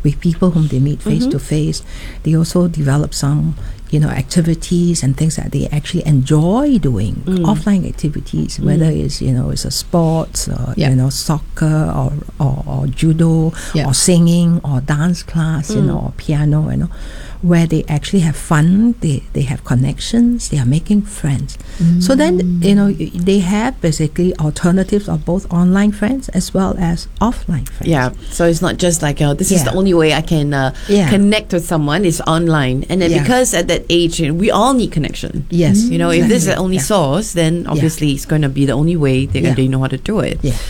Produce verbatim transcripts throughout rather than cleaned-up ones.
with people whom they meet face to face. They also develop some, you know, activities and things that they actually enjoy doing, mm. offline activities, mm. whether it's, you know, it's a sports, or, yep. you know, soccer or, or, or judo, yep. or singing or dance class, mm. you know, or piano, you know, where they actually have fun, they, they have connections, they are making friends. Mm. So then, you know, they have basically alternatives of both online friends as well as offline friends. Yeah, so it's not just like, you know, this yeah. is the only way I can uh, yeah. connect with someone is online. And then yeah. because at that age, you know, we all need connection. Yes. You know, exactly. if this is the only yeah. source, then obviously yeah. it's going to be the only way they, yeah. they know how to do it. Yeah.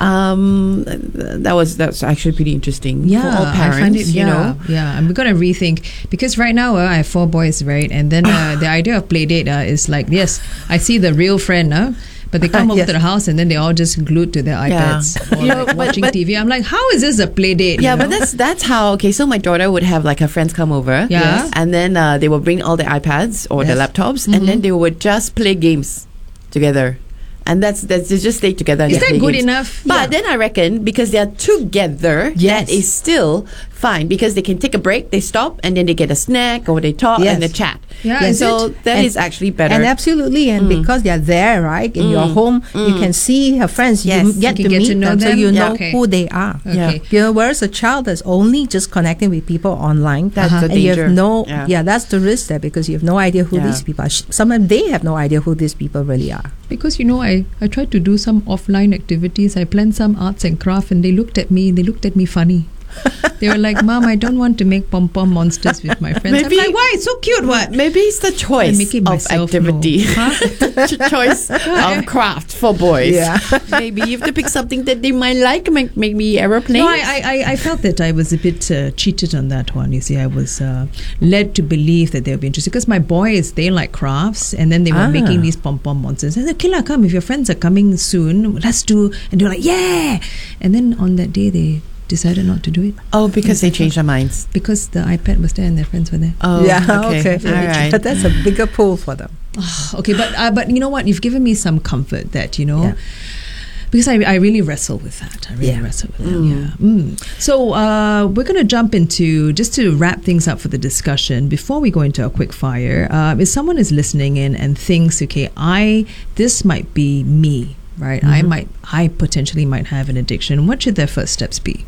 Um, that was that's actually pretty interesting. Yeah, for all parents, I find it. You Yeah, know? yeah. I'm gonna rethink because right now uh, I have four boys, right? And then uh, the idea of play date uh, is like, yes, I see the real friend, uh, but they come over yes. to the house and then they all just glued to their iPads Yeah. or You know, like but- watching but- T V. I'm like, how is this a play date? Yeah, you know? but that's that's how. Okay, so my daughter would have like her friends come over, Yeah. Yes. and then uh, they will bring all their iPads or Yes. their laptops, Mm-hmm. and then they would just play games together. And that's that's they just stay together. And Is they that play good games. enough? But Yeah. then I reckon because they are together, Yes. that is still fine because they can take a break, they stop, and then they get a snack or they talk Yes. and they chat. Yeah, and is so it? that And- is actually better. And absolutely, and Mm. because they are there, right, in your home, you can see her friends. Yes. You get You to can get meet to know them, so them. you Yeah. know Okay. who they are. Okay. You know, whereas a child that's only just connecting with people online, That's uh-huh. the and you danger. have no, Yeah. yeah. that's the risk there because you have no idea who Yeah. these people are. Sh- Sometimes they have no idea who these people really are. Because, you know, I, I tried to do some offline activities. I planned some arts and craft and they looked at me, they looked at me funny. They were like, Mom, I don't want to make pom-pom monsters with my friends. Maybe- I'm like, why? It's so cute, what? Maybe it's the choice make it of myself, activity. no. Huh? Ch- choice of craft for boys. Yeah. Maybe you have to pick something that they might like. Make maybe aeroplanes. No, I, I, I felt that I was a bit uh, cheated on that one. You see, I was uh, led to believe that they would be interested because my boys, they like crafts and then they were Ah. making these pom-pom monsters. I said, okay, lah, come, if your friends are coming soon, let's do. And they were like, yeah. And then on that day, they decided not to do it Oh, because they changed their minds. because the iPad was there and their friends were there. Oh, yeah, okay. okay. All right. But that's a bigger pool for them. Okay, but uh, but you know what? You've given me some comfort that, you know, Yeah. because I, I really wrestle with that. I really Yeah. wrestle with that. Yeah. Mm. So uh, we're going to jump into, just to wrap things up for the discussion, before we go into a quick fire, uh, if someone is listening in and thinks, okay, I this might be me, right? I might, I potentially might have an addiction. What should their first steps be?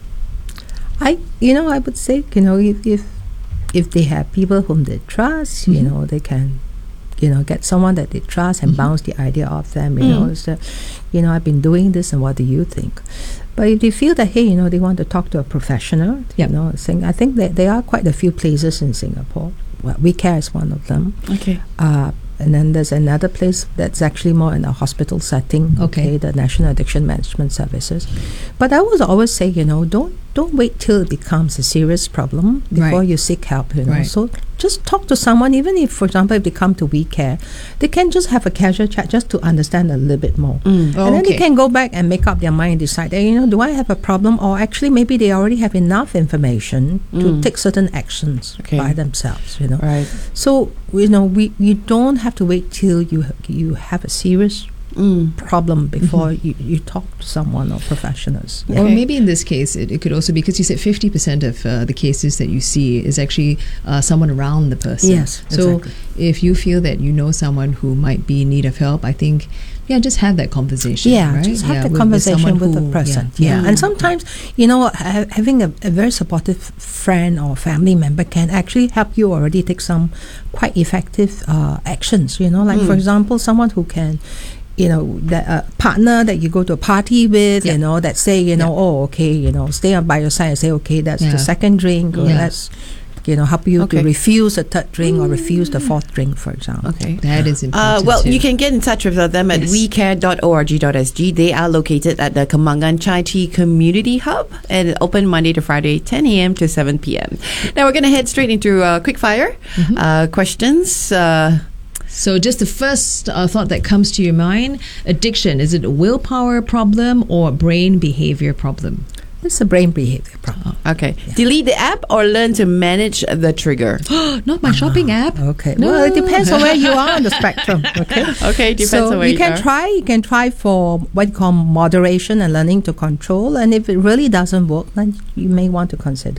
I, you know, I would say, you know, if if, if they have people whom they trust, you Mhm. know, they can, you know, get someone that they trust and Mhm. bounce the idea off them. You Mm. know, so, you know, I've been doing this, and what do you think? But if they feel that, hey, you know, they want to talk to a professional, Yep. you know, saying, I think that there are quite a few places in Singapore. Well, We Care is one of them. Okay. Uh, and then there's another place that's actually more in a hospital setting. Okay. The National Addiction Management Services. But I would always say, you know, don't don't wait till it becomes a serious problem before Right. you seek help. You know, Right. so just talk to someone. Even if, for example, if they come to We Care, they can just have a casual chat just to understand a little bit more. Mm. Oh, And then okay. they can go back and make up their mind and decide, hey, you know, do I have a problem? Or actually, maybe they already have enough information to Mm. take certain actions Okay. by themselves, you know. Right. So, you know, we you don't have to wait till you you have a serious Mm. problem before you, you talk to someone or professionals. Yeah. Or Okay. maybe in this case, it, it could also be because you said fifty percent of uh, the cases that you see is actually uh, someone around the person. Yes, So exactly. if you feel that you know someone who might be in need of help, I think, yeah, just have that conversation. Yeah, right? just have Yeah, the with- conversation someone with, who- the person. Yeah. Yeah, Yeah. and sometimes, you know, ha- having a, a very supportive friend or family member can actually help you already take some quite effective uh, actions. You know, like for Mm. example, someone who can, you know, that uh, partner that you go to a party with, Yeah. you know, that say, you know, Yeah. oh, okay, you know, stay on by your side and say, okay, that's Yeah. the second drink, or Yeah. that's, you know, help you Okay. to refuse the third drink or refuse the fourth drink, for example. Okay. That is Uh, important. well, too. you can get in touch with them at Yes. we care dot org dot s g. They are located at the Kemangan Chai Tea Community Hub and open Monday to Friday, ten a.m. to seven p.m. Now we're going to head straight into uh, quick fire Mhm. uh, questions. Uh, So just the first uh, thought that comes to your mind, addiction, is it a willpower problem or a brain behavior problem? It's a brain behavior problem. okay. Delete the app or learn to manage the trigger. Not my shopping app. Okay. No. Well, it depends on where you are on the spectrum. Okay. Okay, depends so on where you you can are. try. You can try for what you call moderation and learning to control. And if it really doesn't work, then you may want to consider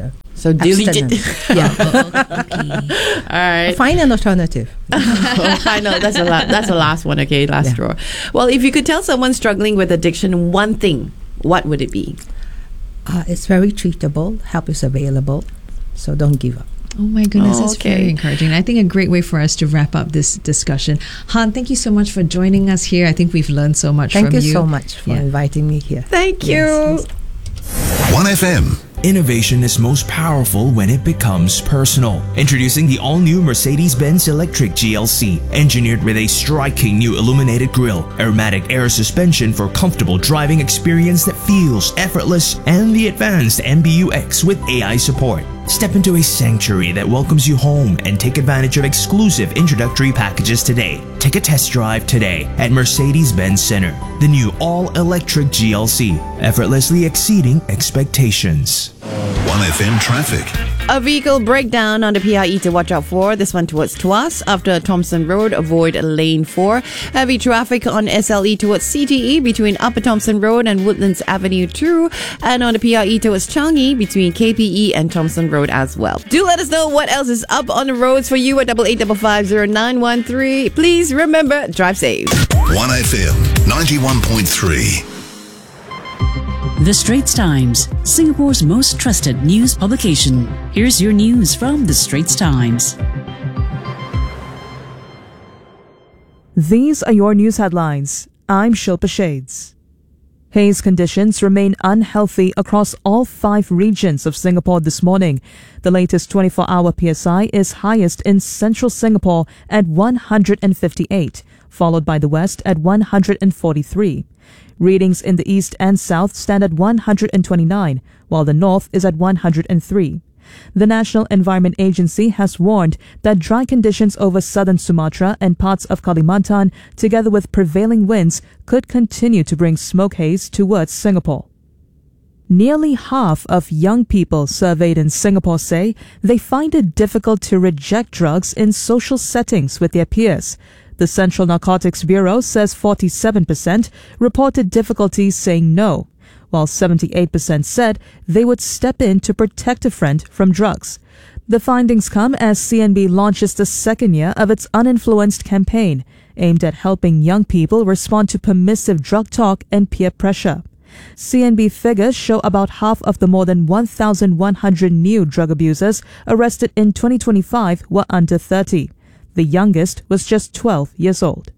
So delete it. Abstinence. Yeah. All right. Find an alternative. I know that's the la- that's the last one. Okay, last Yeah. straw. Well, if you could tell someone struggling with addiction one thing, what would it be? Uh, it's very treatable. Help is available. So don't give up. Oh my goodness, Oh, that's okay. very encouraging. I think a great way for us to wrap up this discussion. Han, thank you so much for joining us here. I think we've learned so much Thank from you you. so much for Yeah. inviting me here. Thank you. Yes, yes. one F M. Innovation is most powerful when it becomes personal. Introducing the all-new Mercedes-Benz Electric G L C, engineered with a striking new illuminated grille, aromatic air suspension for comfortable driving experience that feels effortless, and the advanced M B U X with A I support. Step into a sanctuary that welcomes you home and take advantage of exclusive introductory packages today. Take a test drive today at Mercedes-Benz Center. The new all-electric G L C, effortlessly exceeding expectations. one F M traffic. A vehicle breakdown on the P I E to watch out for. This one towards Tuas. After Thompson Road, avoid lane four. Heavy traffic on S L E towards C T E between Upper Thompson Road and Woodlands Avenue two. And on the P I E towards Changi between K P E and Thompson Road as well. Do let us know what else is up on the roads for you at double eight five five zero nine one three. Please remember, drive safe. one F M ninety-one point three. The Straits Times, Singapore's most trusted news publication. Here's your news from The Straits Times. These are your news headlines. I'm Shilpa Shades. Haze conditions remain unhealthy across all five regions of Singapore this morning. The latest twenty-four hour P S I is highest in central Singapore at one hundred fifty-eight, followed by the west at one hundred forty-three. Readings in the east and south stand at one hundred twenty-nine, while the north is at one hundred three. The National Environment Agency has warned that dry conditions over southern Sumatra and parts of Kalimantan, together with prevailing winds, could continue to bring smoke haze towards Singapore. Nearly half of young people surveyed in Singapore say they find it difficult to reject drugs in social settings with their peers. The Central Narcotics Bureau says forty-seven percent reported difficulties saying no, while seventy-eight percent said they would step in to protect a friend from drugs. The findings come as C N B launches the second year of its Uninfluenced campaign, aimed at helping young people respond to permissive drug talk and peer pressure. C N B figures show about half of the more than one thousand one hundred new drug abusers arrested in twenty twenty-five were under thirty. The youngest was just twelve years old.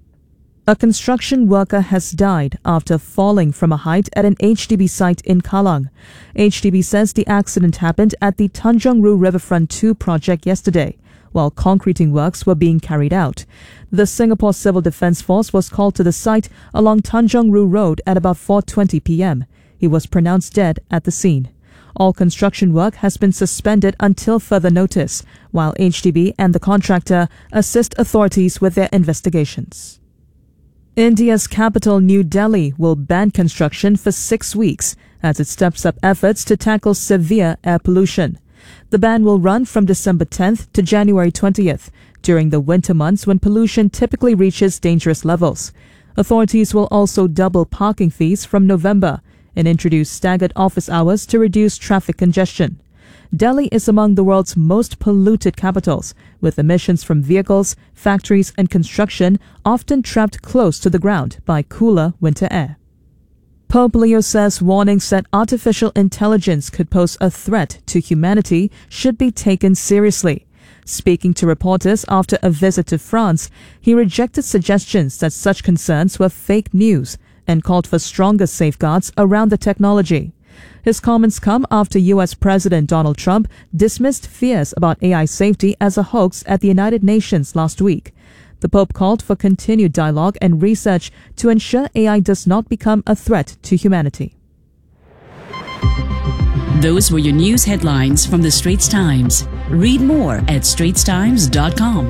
A construction worker has died after falling from a height at an H D B site in Kallang. H D B says the accident happened at the Tanjong Rhu Riverfront two project yesterday, while concreting works were being carried out. The Singapore Civil Defence Force was called to the site along Tanjong Rhu Road at about four twenty p m. He was pronounced dead at the scene. All construction work has been suspended until further notice, while H D B and the contractor assist authorities with their investigations. India's capital, New Delhi, will ban construction for six weeks as it steps up efforts to tackle severe air pollution. The ban will run from December tenth to January twentieth, during the winter months when pollution typically reaches dangerous levels. Authorities will also double parking fees from November and introduce staggered office hours to reduce traffic congestion. Delhi is among the world's most polluted capitals, with emissions from vehicles, factories and construction often trapped close to the ground by cooler winter air. Pope Leo says warnings that artificial intelligence could pose a threat to humanity should be taken seriously. Speaking to reporters after a visit to France, he rejected suggestions that such concerns were fake news and called for stronger safeguards around the technology. His comments come after U S President Donald Trump dismissed fears about A I safety as a hoax at the United Nations last week. The Pope called for continued dialogue and research to ensure A I does not become a threat to humanity. Those were your news headlines from The Straits Times. Read more at straits times dot com.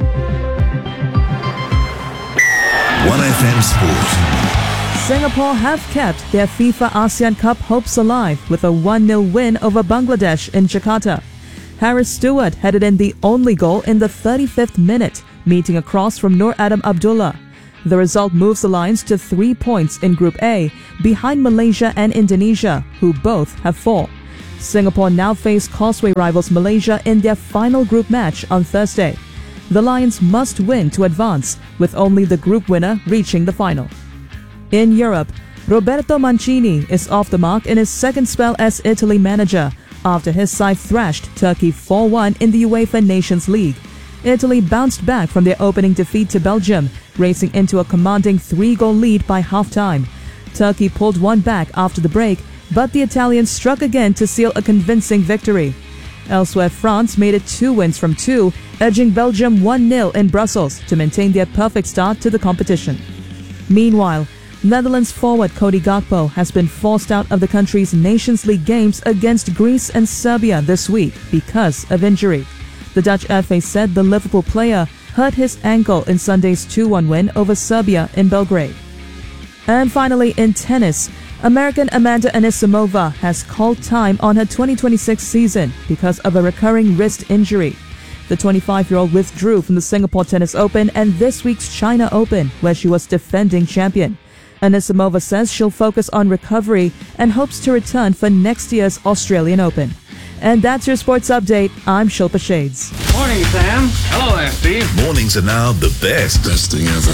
one F M Sport. Singapore have kept their FIFA ASEAN Cup hopes alive with a one nil win over Bangladesh in Jakarta. Harris Stewart headed in the only goal in the thirty-fifth minute, meeting a cross from Nur Adam Abdullah. The result moves the Lions to three points in Group A, behind Malaysia and Indonesia, who both have four. Singapore now face Causeway rivals Malaysia in their final group match on Thursday. The Lions must win to advance, with only the group winner reaching the final. In Europe, Roberto Mancini is off the mark in his second spell as Italy manager after his side thrashed Turkey four one in the UEFA Nations League. Italy bounced back from their opening defeat to Belgium, racing into a commanding three-goal lead by half-time. Turkey pulled one back after the break, but the Italians struck again to seal a convincing victory. Elsewhere, France made it two wins from two, edging Belgium one nil in Brussels to maintain their perfect start to the competition. Meanwhile, Netherlands forward Cody Gakpo has been forced out of the country's Nations League games against Greece and Serbia this week because of injury. The Dutch F A said the Liverpool player hurt his ankle in Sunday's two one win over Serbia in Belgrade. And finally, in tennis, American Amanda Anisimova has called time on her twenty twenty-six season because of a recurring wrist injury. The twenty-five-year-old withdrew from the Singapore Tennis Open and this week's China Open, where she was defending champion. Anisimova says she'll focus on recovery and hopes to return for next year's Australian Open. And that's your sports update. I'm Shilpa Shades. Morning, Sam. Hello, F D. Mornings are now the best. Best thing ever.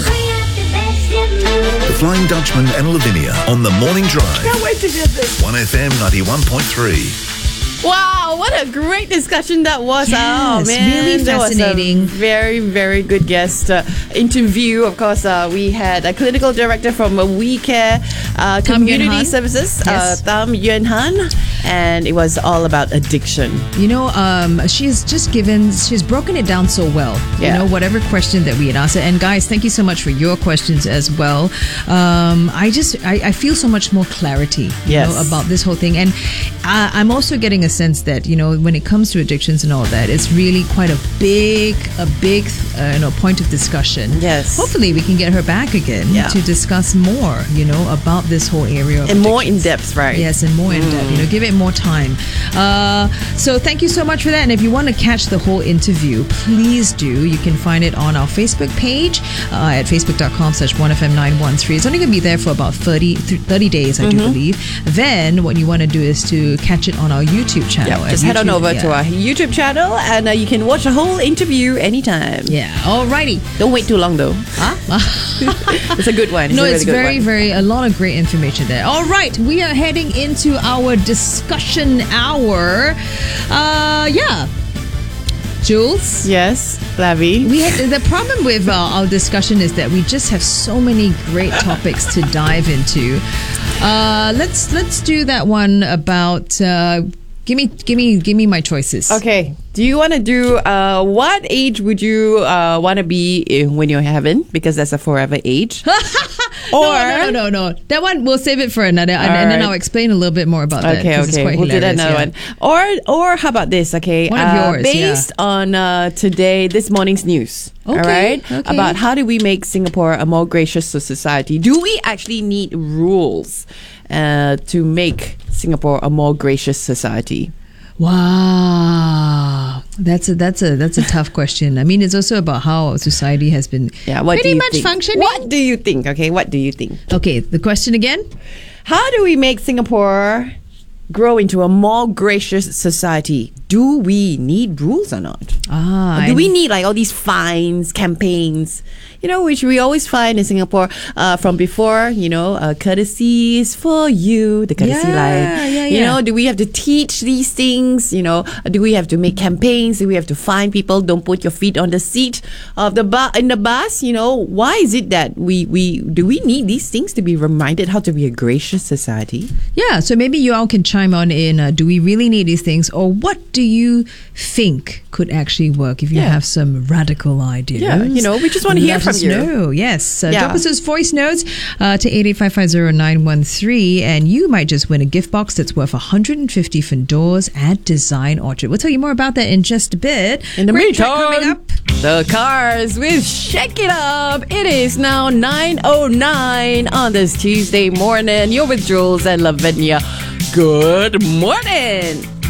The Flying Dutchman and Lavinia on the Morning Drive. Can't wait to hear this. one F M ninety-one point three. Wow, what a great discussion that was. Yes, oh, man. really That was fascinating. a very, very good guest uh, interview. Of course, uh, we had a clinical director from uh, WeCare uh, Tam Yuen Community Han. Services, Yes. uh, Tam Yuen Han, and it was all about addiction. You know, um, she's just given, she's broken it down so well. Yeah. You know, whatever question that we had asked her. And guys, thank you so much for your questions as well. Um, I just, I, I feel so much more clarity, you Yes. know, about this whole thing. And I, I'm also getting a sense that, you know, when it comes to addictions and all that, it's really quite a big, a big, uh, you know, point of discussion. Yes. Hopefully we can get her back again Yeah. to discuss more, you know, about this whole area of And more addictions. in depth, right? Yes, and more in depth. You know, give it more time. Uh, so thank you so much for that. And if you want to catch the whole interview, please do. You can find it on our Facebook page uh, at facebook.com slash 1FM913. It's only going to be there for about thirty, thirty days, I do believe. Then what you want to do is to catch it on our YouTube channel. Yeah, at just head on YouTube, over yeah. to our YouTube channel and uh, you can watch the whole interview anytime. Yeah, alrighty. Don't wait too long though. It's a good one. It's No, a really it's good very, one. very, a lot of great information there. All right, we are heading into our discussion hour. Uh, yeah. Jules? Yes, Lavi. We had, the problem with uh, our discussion is that we just have so many great topics to dive into. Uh, let's let's do that one about uh, give me give me give me my choices. Okay. Do you want to do, uh, what age would you uh, want to be in when you're in heaven? Because that's a forever age. Or, no, no, no, no, no. That one we'll save it for another, and, and then right. I'll explain a little bit more about that. Okay, 'cause it's okay. quite We'll do that hilarious, another yeah. one. Or, or how about this? Okay, One of uh, yours, based on uh, today, this morning's news. Okay, all right, okay. about how do we make Singapore a more gracious society? Do we actually need rules uh, to make Singapore a more gracious society? Wow, that's a that's a that's a tough question. I mean, it's also about how society has been Yeah, what do pretty you much think? functioning. What do you think? Okay, what do you think? Okay, the question again. How do we make Singapore grow into a more gracious society? Do we need rules or not? Ah, Or do and- we need like all these fines, campaigns, you know, which we always find in Singapore uh, from before, you know, uh, courtesies for you, the courtesy Yeah, line. yeah, You yeah. know, do we have to teach these things? You know, do we have to make campaigns? Do we have to fine people? Don't put your feet on the seat of the bu- in the bus. You know, why is it that we we do we need these things to be reminded how to be a gracious society? Yeah, so maybe you all can chime on in. Uh, do we really need these things, or what do you think could actually work? If you Yeah. have some radical ideas, Yeah, you know, we just want to hear let from us you. know. Yes, uh, Yeah. drop us those voice notes uh, to eight eight five five zero nine one three, and you might just win a gift box that's worth one hundred fifty from Doors at Design Orchard. We'll tell you more about that in just a bit. In the Great track meantime, coming up. the Cars with Shake It Up. It is now nine oh nine on this Tuesday morning. You're with Jules and Lavinia. Good morning.